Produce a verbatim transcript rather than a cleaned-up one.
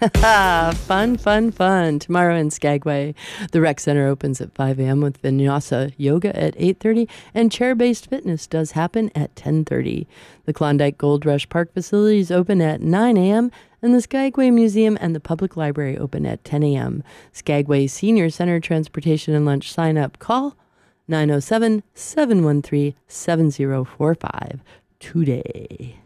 Fun, fun, fun. Tomorrow in Skagway, the Rec Center opens at five a.m. with Vinyasa Yoga at eight thirty, and chair-based fitness does happen at ten thirty. The Klondike Gold Rush Park facilities open at nine a.m., and the Skagway Museum and the Public Library open at ten a.m. Skagway Senior Center Transportation and Lunch sign-up call nine oh seven, seven one three, seven oh four five today.